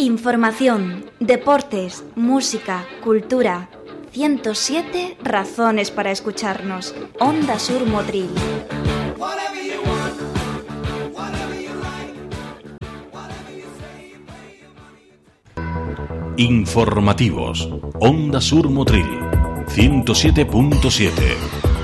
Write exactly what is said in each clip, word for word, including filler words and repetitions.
Información, deportes, música, cultura. ciento siete razones para escucharnos. Onda Sur Motril. Informativos. Onda Sur Motril. ciento siete punto siete.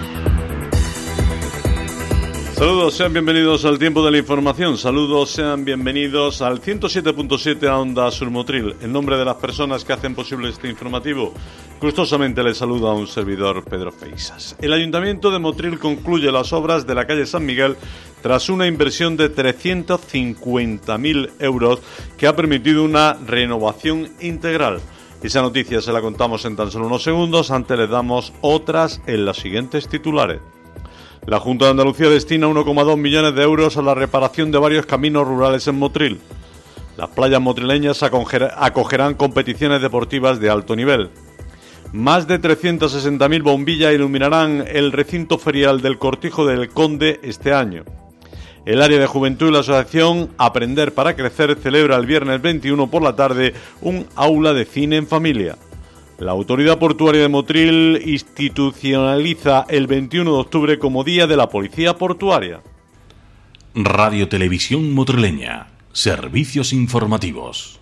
Saludos, sean bienvenidos al tiempo de la información. Saludos, sean bienvenidos al ciento siete punto siete a Onda Sur Motril. En nombre de las personas que hacen posible este informativo, gustosamente les saluda un servidor, Pedro Feixas. El Ayuntamiento de Motril concluye las obras de la calle San Miguel tras una inversión de trescientos cincuenta mil euros que ha permitido una renovación integral. Esa noticia se la contamos en tan solo unos segundos. Antes les damos otras en los siguientes titulares. La Junta de Andalucía destina uno coma dos millones de euros a la reparación de varios caminos rurales en Motril. Las playas motrileñas acogerán competiciones deportivas de alto nivel. Más de trescientas sesenta mil bombillas iluminarán el recinto ferial del Cortijo del Conde este año. El área de juventud y la asociación Aprender para Crecer celebra el viernes veintiuno por la tarde un aula de cine en familia. La Autoridad Portuaria de Motril institucionaliza el veintiuno de octubre como Día de la Policía Portuaria. Radio Televisión Motrileña. Servicios informativos.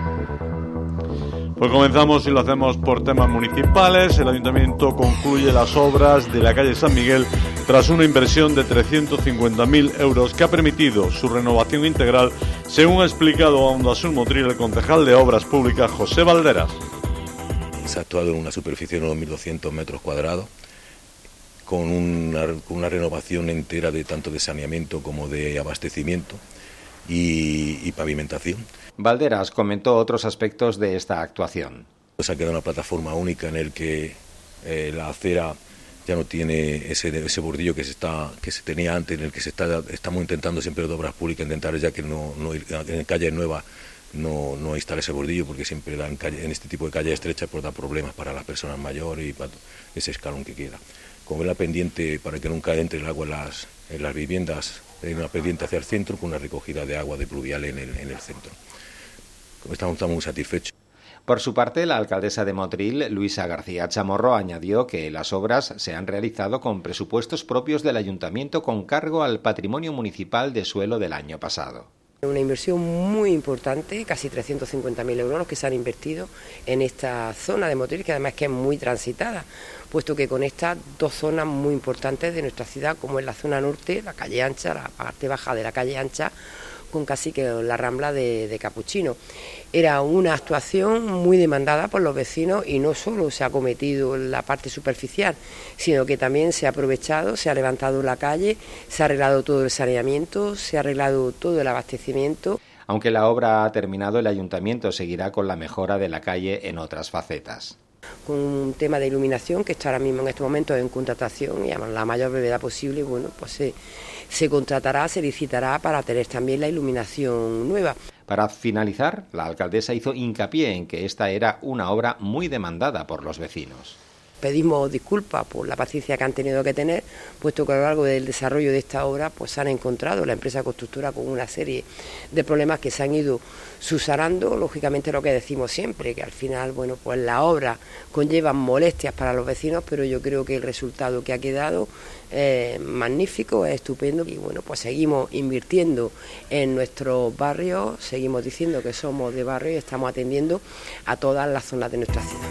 Pues comenzamos y lo hacemos por temas municipales. El Ayuntamiento concluye las obras de la calle San Miguel tras una inversión de trescientos cincuenta mil euros que ha permitido su renovación integral, según ha explicado a Onda Sur Motril el concejal de Obras Públicas, José Valderas. Se ha actuado en una superficie de unos mil doscientos metros cuadrados, con una, con una renovación entera de tanto de saneamiento como de abastecimiento y, y pavimentación. Valderas comentó otros aspectos de esta actuación. Se ha quedado una plataforma única en el que eh, la acera ya no tiene ese, ese bordillo que se está que se tenía antes, en el que se está estamos intentando siempre de Obras Públicas intentar ya que no, no en calles nuevas no, no instalar ese bordillo, porque siempre dan calle, en este tipo de calles estrechas pues da problemas para las personas mayores y para ese escalón que queda. Como la pendiente para que nunca entre el agua en las, en las viviendas, hay una pendiente hacia el centro con una recogida de agua de pluvial en el, en el centro. Estamos, estamos muy satisfechos. Por su parte, la alcaldesa de Motril, Luisa García Chamorro, añadió que las obras se han realizado con presupuestos propios del ayuntamiento con cargo al patrimonio municipal de suelo del año pasado. Una inversión muy importante, casi trescientos cincuenta mil euros que se han invertido en esta zona de Motril, que además que es muy transitada, puesto que conecta dos zonas muy importantes de nuestra ciudad, como es la zona norte, la calle ancha, la parte baja de la calle ancha, con casi que la rambla de, de Capuchino. Era una actuación muy demandada por los vecinos y no solo se ha cometido la parte superficial, sino que también se ha aprovechado, se ha levantado la calle, se ha arreglado todo el saneamiento, se ha arreglado todo el abastecimiento. Aunque la obra ha terminado, el ayuntamiento seguirá con la mejora de la calle en otras facetas. Con un tema de iluminación que está ahora mismo en este momento en contratación y a la mayor brevedad posible, bueno, pues se, se contratará, se licitará para tener también la iluminación nueva. Para finalizar, la alcaldesa hizo hincapié en que esta era una obra muy demandada por los vecinos. Pedimos disculpas por la paciencia que han tenido que tener, puesto que a lo largo del desarrollo de esta obra pues se han encontrado la empresa constructora con una serie de problemas que se han ido subsanando. Lógicamente lo que decimos siempre, que al final bueno pues la obra conlleva molestias para los vecinos, pero yo creo que el resultado que ha quedado es magnífico, es estupendo y bueno pues seguimos invirtiendo en nuestros barrios, seguimos diciendo que somos de barrio y estamos atendiendo a todas las zonas de nuestra ciudad.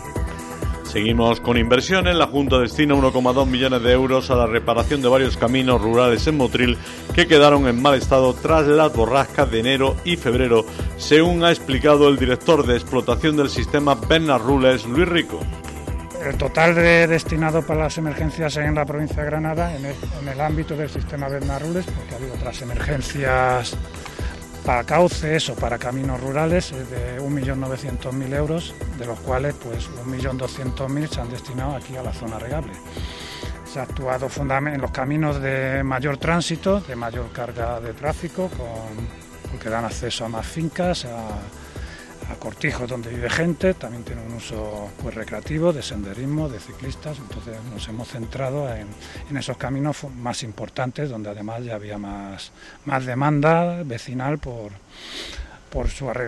Seguimos con inversiones. La Junta destina uno coma dos millones de euros a la reparación de varios caminos rurales en Motril que quedaron en mal estado tras las borrascas de enero y febrero, según ha explicado el director de explotación del sistema Bernard Rules, Luis Rico. El total de destinado para las emergencias en la provincia de Granada, en el, en el ámbito del sistema Bernard Rules, porque ha habido otras emergencias para cauces o para caminos rurales, es de un millón novecientos mil euros, de los cuales pues un millón doscientos mil se han destinado aquí a la zona regable. Se ha actuado fundamentalmente en los caminos de mayor tránsito, de mayor carga de tráfico, con, porque dan acceso a más fincas, a, a cortijos donde vive gente, también tiene un uso pues recreativo, de senderismo, de ciclistas, entonces nos hemos centrado en, en esos caminos más importantes, donde además ya había más, más demanda vecinal por, por su arreglo.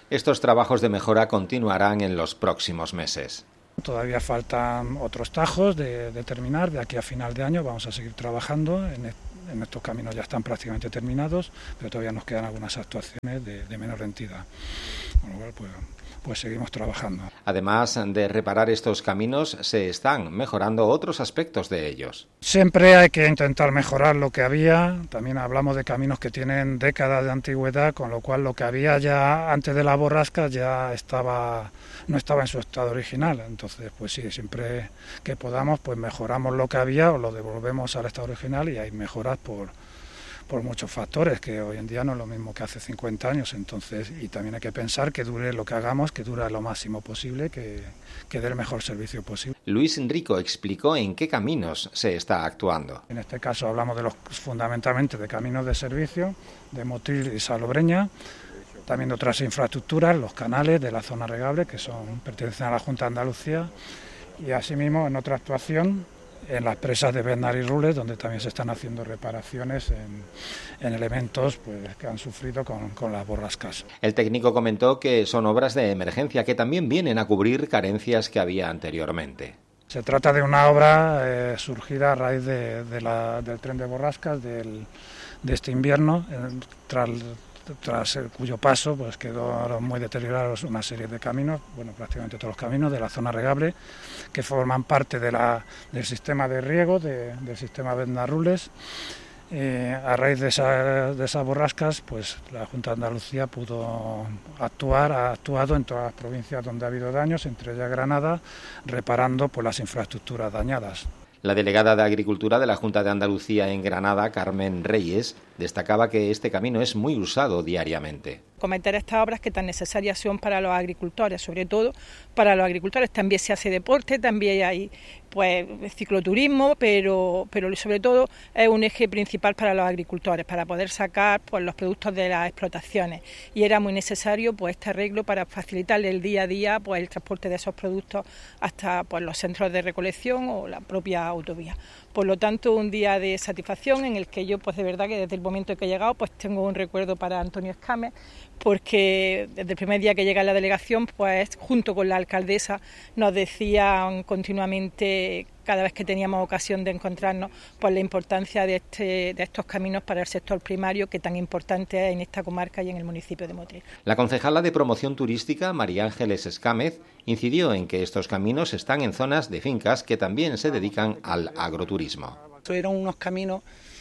Estos trabajos de mejora continuarán en los próximos meses. Todavía faltan otros tajos de, de terminar, de aquí a final de año vamos a seguir trabajando, en, en estos caminos ya están prácticamente terminados, pero todavía nos quedan algunas actuaciones de, de menor entidad, con lo cual pues, pues seguimos trabajando. Además de reparar estos caminos, se están mejorando otros aspectos de ellos. Siempre hay que intentar mejorar lo que había, también hablamos de caminos que tienen décadas de antigüedad, con lo cual lo que había ya antes de la borrasca ya estaba, no estaba en su estado original, entonces pues sí, siempre que podamos pues mejoramos lo que había o lo devolvemos al estado original y hay mejoras por... por muchos factores, que hoy en día no es lo mismo que hace cincuenta años, entonces, y también hay que pensar que dure lo que hagamos, que dure lo máximo posible, que, que dé el mejor servicio posible. Luis Enrico explicó en qué caminos se está actuando. En este caso hablamos de los fundamentalmente de caminos de servicio, de Motril y Salobreña, también de otras infraestructuras, los canales de la zona regable, que son pertenecen a la Junta de Andalucía, y asimismo en otra actuación, en las presas de Bernal y Rules, donde también se están haciendo reparaciones en, en elementos pues, que han sufrido con, con las borrascas. El técnico comentó que son obras de emergencia que también vienen a cubrir carencias que había anteriormente. Se trata de una obra eh, surgida a raíz de, de la, del tren de borrascas del, de este invierno, eh, tras, tras el cuyo paso pues quedó muy deteriorados una serie de caminos, bueno prácticamente todos los caminos de la zona regable que forman parte de la, del sistema de riego de, del sistema Bernal-Rules. Eh, a raíz de, esa, de esas borrascas pues la Junta de Andalucía pudo actuar, ha actuado en todas las provincias donde ha habido daños, entre ellas Granada, reparando pues, las infraestructuras dañadas. La delegada de Agricultura de la Junta de Andalucía en Granada, Carmen Reyes, destacaba que este camino es muy usado diariamente. Cometer estas obras que tan necesarias son para los agricultores, sobre todo para los agricultores. También se hace deporte, también hay pues cicloturismo, pero, pero sobre todo es un eje principal para los agricultores, para poder sacar pues, los productos de las explotaciones. Y era muy necesario pues, este arreglo para facilitarle el día a día pues, el transporte de esos productos hasta pues, los centros de recolección o la propia autovía. Por lo tanto, un día de satisfacción en el que yo, pues de verdad que desde el momento en que he llegado, pues tengo un recuerdo para Antonio Escames, porque desde el primer día que llega a la delegación, pues junto con la alcaldesa nos decían continuamente, cada vez que teníamos ocasión de encontrarnos, pues la importancia de, este, de estos caminos para el sector primario, que tan importante es en esta comarca y en el municipio de Motril. La concejala de Promoción Turística, María Ángeles Escámez, incidió en que estos caminos están en zonas de fincas que también se dedican al agroturismo. Eran unos caminos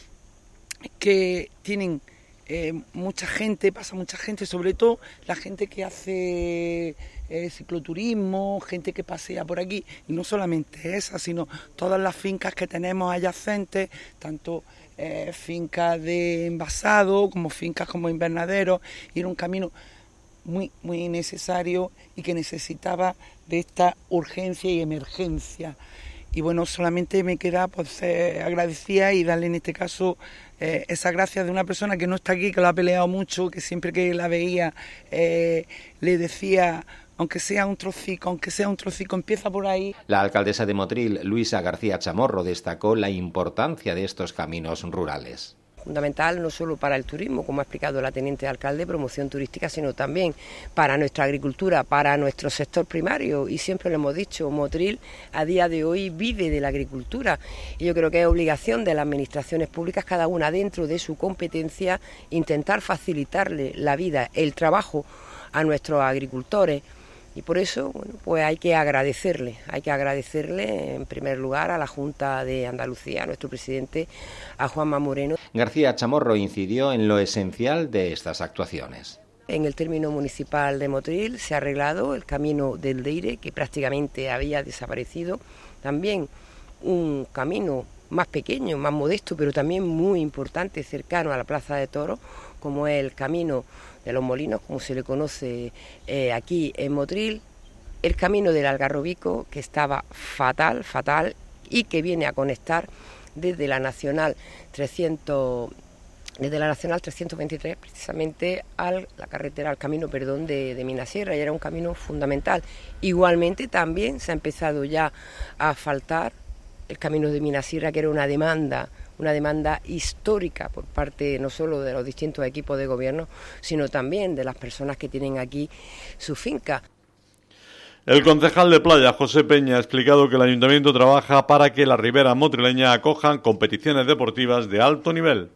que tienen eh, mucha gente, pasa mucha gente, sobre todo la gente que hace eh, cicloturismo, gente que pasea por aquí, y no solamente esa, sino todas las fincas que tenemos adyacentes, tanto eh, fincas de envasado como fincas como invernaderos, y era un camino muy, muy necesario y que necesitaba de esta urgencia y emergencia. Y bueno, solamente me queda pues eh, agradecida y darle en este caso eh, esa gracia de una persona que no está aquí, que lo ha peleado mucho, que siempre que la veía eh, le decía, aunque sea un trocico, aunque sea un trocico, empieza por ahí. La alcaldesa de Motril, Luisa García Chamorro, destacó la importancia de estos caminos rurales. Fundamental no solo para el turismo, como ha explicado la teniente alcalde, promoción turística, sino también para nuestra agricultura, para nuestro sector primario. Y siempre lo hemos dicho, Motril a día de hoy vive de la agricultura. Y yo creo que es obligación de las administraciones públicas, cada una dentro de su competencia, intentar facilitarle la vida, el trabajo a nuestros agricultores. Y por eso, bueno, pues hay que agradecerle, hay que agradecerle en primer lugar a la Junta de Andalucía, a nuestro presidente, a Juanma Moreno. García Chamorro incidió en lo esencial de estas actuaciones. En el término municipal de Motril se ha arreglado el camino del Deire, que prácticamente había desaparecido. También un camino más pequeño, más modesto, pero también muy importante, cercano a la Plaza de Toros, como es el camino de los Molinos, como se le conoce eh, aquí en Motril, el camino del Algarrobico, que estaba fatal, fatal, y que viene a conectar desde la Nacional trescientos, desde la Nacional trescientos veintitrés precisamente a la carretera, al camino, perdón, de, de Minasierra, y era un camino fundamental. Igualmente también se ha empezado ya a asfaltar el camino de Minasierra, que era una demanda una demanda histórica por parte no solo de los distintos equipos de gobierno, sino también de las personas que tienen aquí su finca. El concejal de Playa, José Peña, ha explicado que el Ayuntamiento trabaja para que la ribera motrileña acojan competiciones deportivas de alto nivel.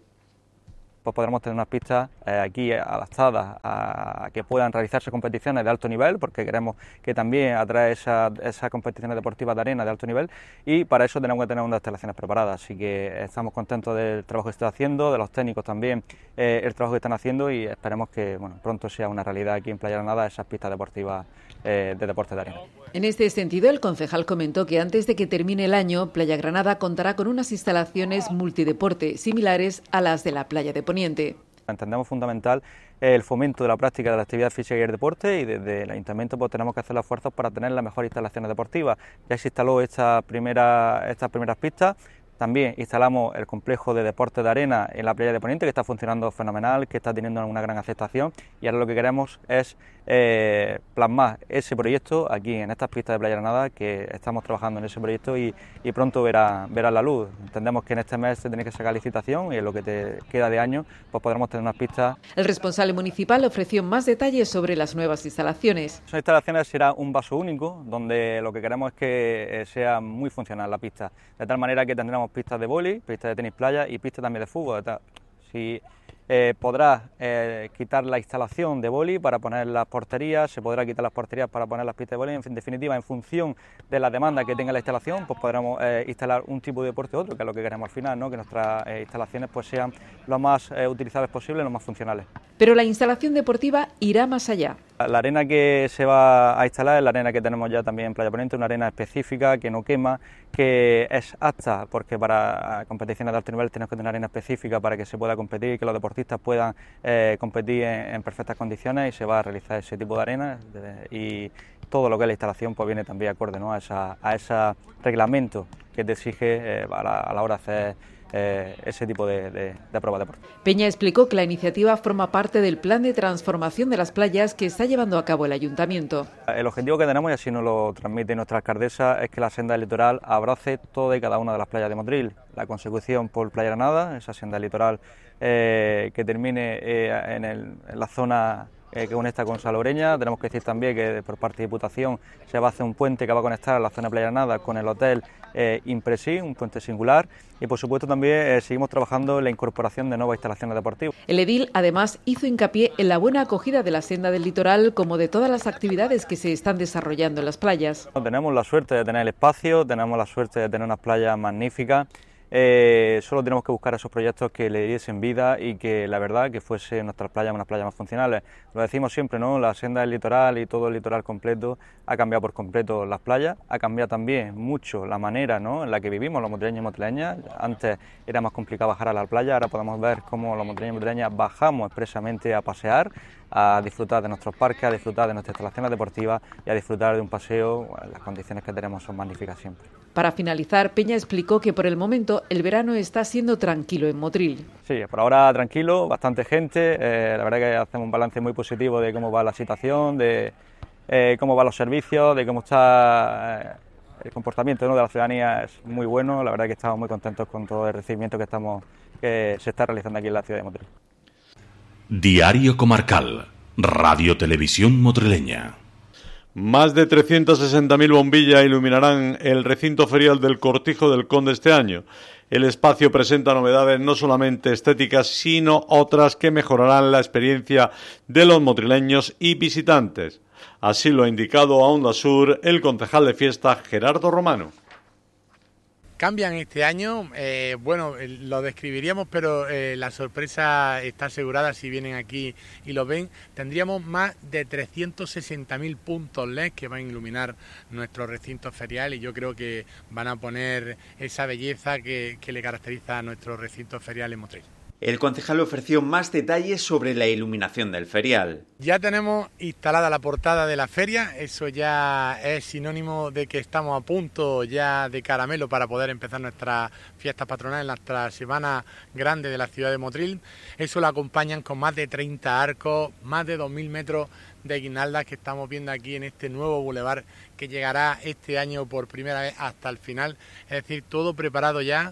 Pues podremos tener unas pistas eh, aquí adaptadas a, a que puedan realizarse competiciones de alto nivel, porque queremos que también atrae esas esa competiciones deportivas de arena de alto nivel, y para eso tenemos que tener unas instalaciones preparadas. Así que estamos contentos del trabajo que se está haciendo, de los técnicos también, eh, el trabajo que están haciendo, y esperemos que bueno, pronto sea una realidad aquí en Playa Granada esas pistas deportivas eh, de deporte de arena. En este sentido, el concejal comentó que antes de que termine el año, Playa Granada contará con unas instalaciones multideporte similares a las de la playa de Poniente. Entendemos fundamental el fomento de la práctica de la actividad física y el deporte, y desde el Ayuntamiento pues tenemos que hacer los esfuerzos para tener las mejores instalaciones deportivas. Ya se instaló esta primera, estas primeras pistas. También instalamos el complejo de deporte de arena en la playa de Poniente, que está funcionando fenomenal, que está teniendo una gran aceptación, y ahora lo que queremos es eh, plasmar ese proyecto aquí en estas pistas de Playa Granada, que estamos trabajando en ese proyecto y, y pronto verá, verá la luz. Entendemos que en este mes se tiene que sacar licitación, y en lo que te queda de año pues podremos tener unas pistas. El responsable municipal ofreció más detalles sobre las nuevas instalaciones. Esas instalaciones será un vaso único, donde lo que queremos es que sea muy funcional la pista, de tal manera que tendremos pistas de vóley, pistas de tenis playa y pistas también de fútbol. Si eh, podrá eh, quitar la instalación de vóley para poner las porterías, se podrá quitar las porterías para poner las pistas de vóley. En definitiva, en función de la demanda que tenga la instalación, pues podremos eh, instalar un tipo de deporte u otro, que es lo que queremos al final, ¿no? Que nuestras eh, instalaciones pues sean lo más eh, utilizables posible, lo más funcionales. Pero la instalación deportiva irá más allá. La arena que se va a instalar es la arena que tenemos ya también en Playa Poniente, una arena específica que no quema, que es apta, porque para competiciones de alto nivel tenemos que tener una arena específica para que se pueda competir y que los deportistas puedan eh, competir en, en perfectas condiciones, y se va a realizar ese tipo de arena, de, y todo lo que es la instalación pues viene también acorde, ¿no? a, esa, a ese reglamento que te exige eh, a, la, a la hora de hacer Eh, ese tipo de, de, de prueba deportiva. Peña explicó que la iniciativa forma parte del plan de transformación de las playas que está llevando a cabo el Ayuntamiento. El objetivo que tenemos, y así nos lo transmite nuestra alcaldesa, es que la senda del litoral abrace toda y cada una de las playas de Motril. La consecución por Playa Granada, esa senda litoral eh, que termine eh, en, el, en la zona Eh, que conecta con Salobreña. Tenemos que decir también que por parte de Diputación se va a hacer un puente que va a conectar la zona de Playa Granada con el hotel eh, Impresi, un puente singular, y por supuesto también eh, seguimos trabajando en la incorporación de nuevas instalaciones deportivas. El edil además hizo hincapié en la buena acogida de la senda del litoral, como de todas las actividades que se están desarrollando en las playas. Tenemos la suerte de tener el espacio, tenemos la suerte de tener unas playas magníficas. Eh, solo tenemos que buscar esos proyectos que le diesen vida y que la verdad que fuese nuestras playas unas playas más funcionales. Lo decimos siempre, ¿no? La senda del litoral y todo el litoral completo ha cambiado por completo las playas, ha cambiado también mucho la manera, ¿no?, en la que vivimos los motrileños y motrileñas. Antes era más complicado bajar a la playa, ahora podemos ver cómo los motrileños y motrileñas bajamos expresamente a pasear, a disfrutar de nuestros parques, a disfrutar de nuestras instalaciones deportivas y a disfrutar de un paseo. Las condiciones que tenemos son magníficas siempre. Para finalizar, Peña explicó que por el momento el verano está siendo tranquilo en Motril. Sí, por ahora tranquilo, bastante gente, eh, la verdad que hacemos un balance muy positivo de cómo va la situación, de eh, cómo van los servicios, de cómo está eh, el comportamiento, ¿no?, de la ciudadanía. Es muy bueno, la verdad que estamos muy contentos con todo el recibimiento que, estamos, que se está realizando aquí en la ciudad de Motril. Diario Comarcal, Radio Televisión Motrileña. Más de trescientas sesenta mil bombillas iluminarán el recinto ferial del Cortijo del Conde este año. El espacio presenta novedades no solamente estéticas, sino otras que mejorarán la experiencia de los motrileños y visitantes. Así lo ha indicado a Onda Sur el concejal de fiesta Gerardo Romano. Cambian este año, eh, bueno, lo describiríamos, pero eh, la sorpresa está asegurada si vienen aquí y lo ven. Tendríamos más de trescientos sesenta mil puntos L E D que van a iluminar nuestro recinto ferial, y yo creo que van a poner esa belleza que, que le caracteriza a nuestro recinto ferial en Motril. El concejal ofreció más detalles sobre la iluminación del ferial. Ya tenemos instalada la portada de la feria, eso ya es sinónimo de que estamos a punto ya de caramelo para poder empezar nuestras fiestas patronales, nuestra semana grande de la ciudad de Motril. Eso lo acompañan con más de treinta arcos, más de dos mil metros de guirnaldas que estamos viendo aquí en este nuevo bulevar que llegará este año por primera vez hasta el final. Es decir, todo preparado ya,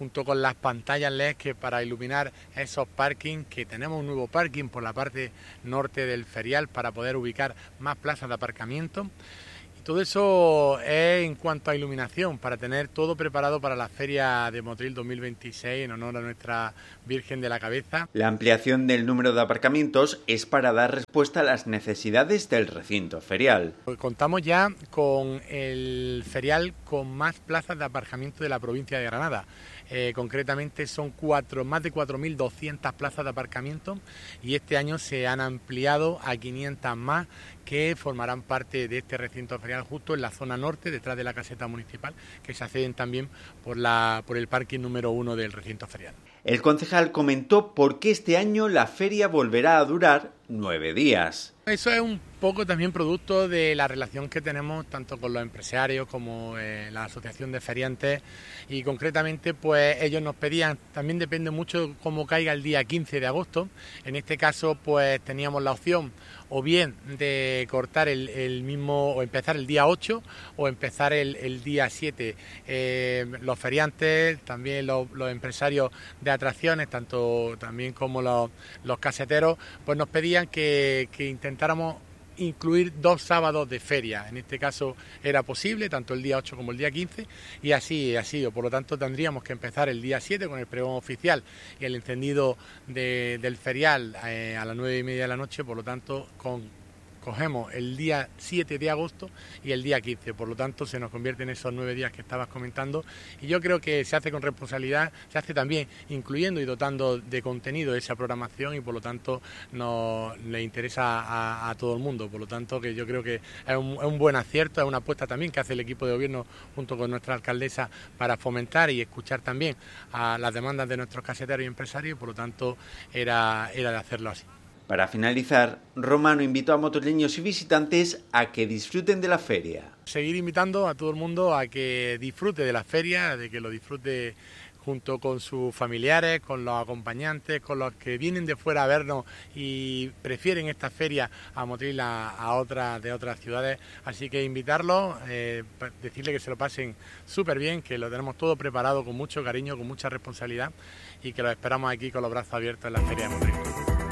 junto con las pantallas L E D que para iluminar esos parkings, que tenemos un nuevo parking por la parte norte del ferial para poder ubicar más plazas de aparcamiento. Todo eso es en cuanto a iluminación, para tener todo preparado para la Feria de Motril dos mil veintiséis en honor a nuestra Virgen de la Cabeza. La ampliación del número de aparcamientos es para dar respuesta a las necesidades del recinto ferial. Contamos ya con el ferial con más plazas de aparcamiento de la provincia de Granada. Eh, concretamente son cuatro, más de cuatro mil doscientas plazas de aparcamiento y este año se han ampliado a quinientas más que formarán parte de este recinto ferial justo en la zona norte, detrás de la caseta municipal, que se acceden también por, la, por el parking número uno del recinto ferial. El concejal comentó por qué este año la feria volverá a durar nueve días. Eso es un poco también producto de la relación que tenemos tanto con los empresarios como eh, la asociación de feriantes, y concretamente pues ellos nos pedían, también depende mucho de cómo caiga el día quince de agosto, en este caso pues teníamos la opción o bien de cortar el, el mismo, o empezar el día ocho o empezar el, el día siete. Eh, los feriantes, también los, los empresarios de atracciones, tanto también como los, los caseteros, pues nos pedían que, que intentáramos incluir dos sábados de feria. En este caso era posible, tanto el día ocho como el día quince, y así ha sido. Por lo tanto, tendríamos que empezar el día siete con el pregón oficial y el encendido de, del ferial eh, a las nueve y media de la noche. Por lo tanto, con cogemos el día siete de agosto y el día quince, por lo tanto se nos convierte en esos nueve días que estabas comentando, y yo creo que se hace con responsabilidad, se hace también incluyendo y dotando de contenido esa programación, y por lo tanto nos le interesa a, a todo el mundo. Por lo tanto, que yo creo que es un, es un buen acierto, es una apuesta también que hace el equipo de gobierno junto con nuestra alcaldesa para fomentar y escuchar también a las demandas de nuestros caseteros y empresarios, y por lo tanto era, era de hacerlo así. Para finalizar, Romano invitó a motorileños y visitantes a que disfruten de la feria. Seguir invitando a todo el mundo a que disfrute de la feria, de que lo disfrute junto con sus familiares, con los acompañantes, con los que vienen de fuera a vernos y prefieren esta feria a Motril a, a otras de otras ciudades. Así que invitarlos, eh, decirles que se lo pasen súper bien, que lo tenemos todo preparado con mucho cariño, con mucha responsabilidad, y que los esperamos aquí con los brazos abiertos en la feria de Motril.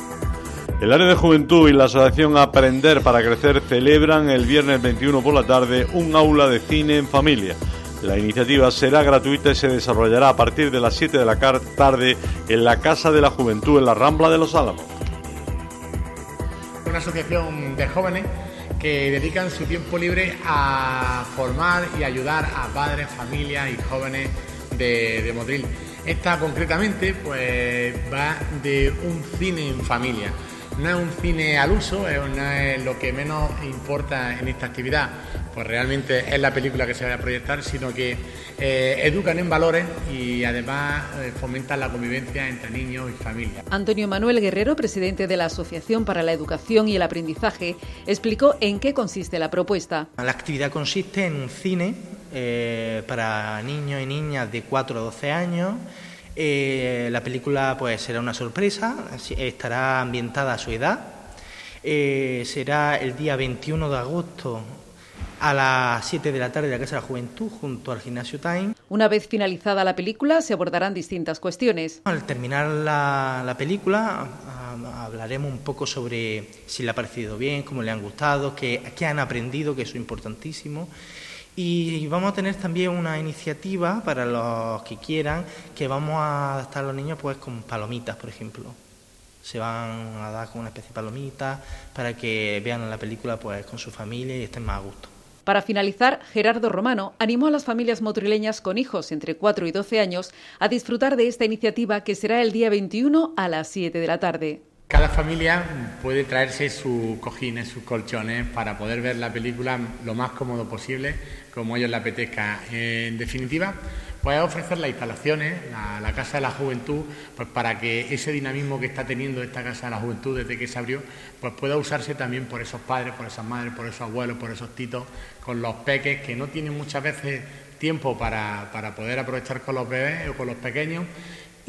El área de juventud y la asociación Aprender para Crecer celebran el viernes veintiuno por la tarde un aula de cine en familia. La iniciativa será gratuita y se desarrollará a partir de las siete de la tarde en la Casa de la Juventud en la Rambla de los Álamos. Una asociación de jóvenes que dedican su tiempo libre a formar y ayudar a padres, familias y jóvenes de, de Motril. Esta concretamente pues va de un cine en familia. No es un cine al uso, no es lo que menos importa en esta actividad, pues realmente es la película que se va a proyectar, sino que eh, educan en valores y además eh, fomentan la convivencia entre niños y familias. Antonio Manuel Guerrero, presidente de la Asociación para la Educación y el Aprendizaje, explicó en qué consiste la propuesta. La actividad consiste en un cine eh, para niños y niñas de cuatro a doce años. Eh, la película pues será una sorpresa, estará ambientada a su edad, eh, será el día veintiuno de agosto a las siete de la tarde en la Casa de la Juventud junto al Gimnasio Time. Una vez finalizada la película se abordarán distintas cuestiones. Al terminar la, la película hablaremos un poco sobre si le ha parecido bien, cómo le han gustado, qué, qué han aprendido, que eso es importantísimo. Y vamos a tener también una iniciativa para los que quieran, que vamos a adaptar a los niños pues con palomitas, por ejemplo. Se van a dar con una especie de palomitas para que vean la película pues con su familia y estén más a gusto. Para finalizar, Gerardo Romano animó a las familias motrileñas con hijos entre cuatro y doce años a disfrutar de esta iniciativa, que será el día veintiuno a las siete de la tarde. Cada familia puede traerse sus cojines, sus colchones para poder ver la película lo más cómodo posible, como a ellos les apetezca. En definitiva, pues ofrecer las instalaciones, la, la Casa de la Juventud, pues para que ese dinamismo que está teniendo esta Casa de la Juventud desde que se abrió, pues pueda usarse también por esos padres, por esas madres, por esos abuelos, por esos titos, con los peques que no tienen muchas veces tiempo para, para poder aprovechar con los bebés o con los pequeños.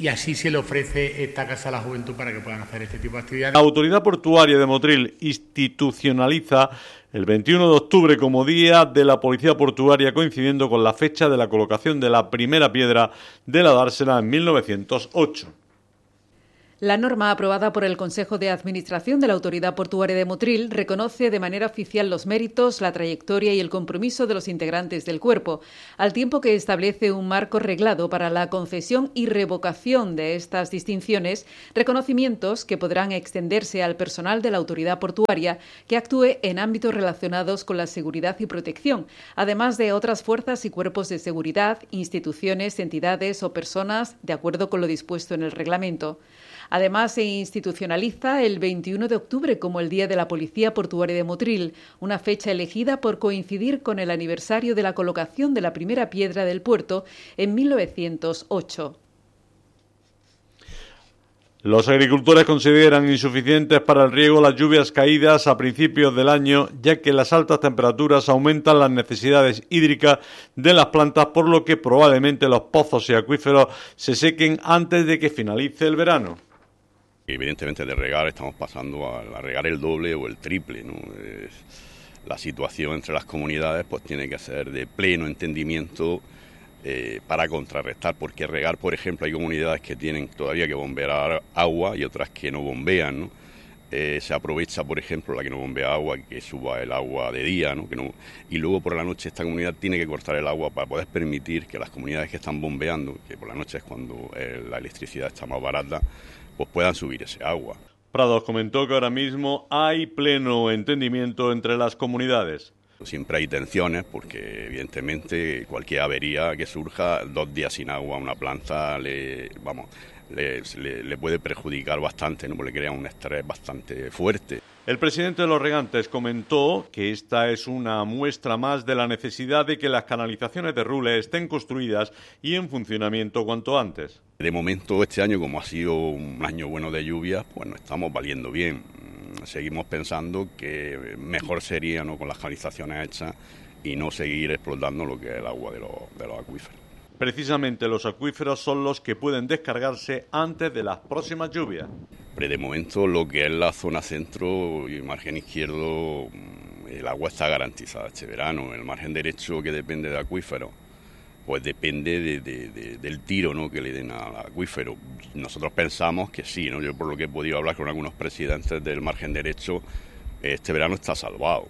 y así se le ofrece esta Casa a la Juventud para que puedan hacer este tipo de actividades. La Autoridad Portuaria de Motril institucionaliza el veintiuno de octubre como Día de la Policía Portuaria, coincidiendo con la fecha de la colocación de la primera piedra de la dársena en mil novecientos ocho. La norma aprobada por el Consejo de Administración de la Autoridad Portuaria de Motril reconoce de manera oficial los méritos, la trayectoria y el compromiso de los integrantes del cuerpo, al tiempo que establece un marco reglado para la concesión y revocación de estas distinciones, reconocimientos que podrán extenderse al personal de la Autoridad Portuaria que actúe en ámbitos relacionados con la seguridad y protección, además de otras fuerzas y cuerpos de seguridad, instituciones, entidades o personas, de acuerdo con lo dispuesto en el reglamento. Además, se institucionaliza el veintiuno de octubre como el Día de la Policía Portuaria de Motril, una fecha elegida por coincidir con el aniversario de la colocación de la primera piedra del puerto en mil novecientos ocho. Los agricultores consideran insuficientes para el riego las lluvias caídas a principios del año, ya que las altas temperaturas aumentan las necesidades hídricas de las plantas, por lo que probablemente los pozos y acuíferos se sequen antes de que finalice el verano. Evidentemente de regar estamos pasando a, a regar el doble o el triple, ¿no? Es, la situación entre las comunidades pues tiene que ser de pleno entendimiento eh, para contrarrestar, porque regar, por ejemplo, hay comunidades que tienen todavía que bombear agua y otras que no bombean, ¿no? Eh, se aprovecha, por ejemplo, la que no bombea agua, que suba el agua de día, ¿no? Que no, y luego por la noche esta comunidad tiene que cortar el agua para poder permitir que las comunidades que están bombeando, que por la noche es cuando eh, la electricidad está más barata, pues puedan subir ese agua. Prados comentó que ahora mismo hay pleno entendimiento entre las comunidades. Siempre hay tensiones porque evidentemente cualquier avería que surja, dos días sin agua a una planta le, vamos, le, le, le puede perjudicar bastante, ¿no? Porque le crea un estrés bastante fuerte. El presidente de los regantes comentó que esta es una muestra más de la necesidad de que las canalizaciones de Rules estén construidas y en funcionamiento cuanto antes. De momento este año, como ha sido un año bueno de lluvias, pues nos estamos valiendo bien. Seguimos pensando que mejor sería, ¿no?, con las canalizaciones hechas y no seguir explotando lo que es el agua de los, de los acuíferos. Precisamente los acuíferos son los que pueden descargarse antes de las próximas lluvias. Pero de momento lo que es la zona centro y margen izquierdo, el agua está garantizada este verano. El margen derecho, que depende de acuíferos, pues depende de, de, de, del tiro, ¿no?, que le den al acuífero. Nosotros pensamos que sí, ¿no? Yo por lo que he podido hablar con algunos presidentes del margen derecho, este verano está salvado.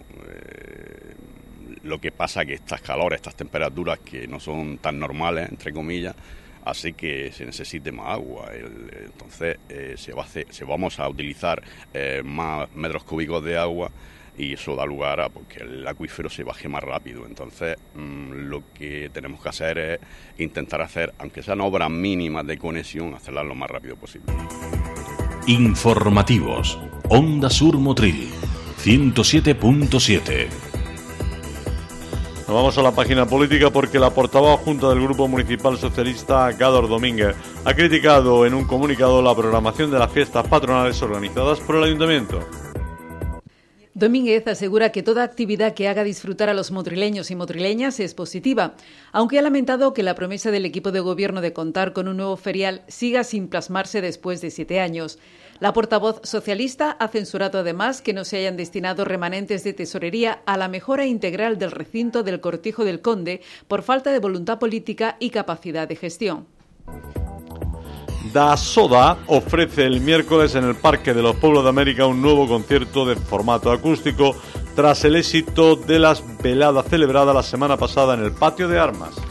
Eh, lo que pasa que estas calores, estas temperaturas que no son tan normales, entre comillas, hace que se necesite más agua. El, entonces eh, se, va a hacer, se vamos a utilizar eh, más metros cúbicos de agua y eso da lugar a que el acuífero se baje más rápido. Entonces mmm, lo que tenemos que hacer es intentar hacer, aunque sean obras mínimas de conexión, hacerlas lo más rápido posible. Informativos. Onda Sur Motril, ciento siete punto siete. Nos vamos a la página política porque la portavoz junta del Grupo Municipal Socialista, Gádor Domínguez, ha criticado en un comunicado la programación de las fiestas patronales organizadas por el Ayuntamiento. Domínguez asegura que toda actividad que haga disfrutar a los motrileños y motrileñas es positiva, aunque ha lamentado que la promesa del equipo de gobierno de contar con un nuevo ferial siga sin plasmarse después de siete años. La portavoz socialista ha censurado además que no se hayan destinado remanentes de tesorería a la mejora integral del recinto del Cortijo del Conde por falta de voluntad política y capacidad de gestión. Da Soda ofrece el miércoles en el Parque de los Pueblos de América un nuevo concierto de formato acústico tras el éxito de las veladas celebradas la semana pasada en el Patio de Armas.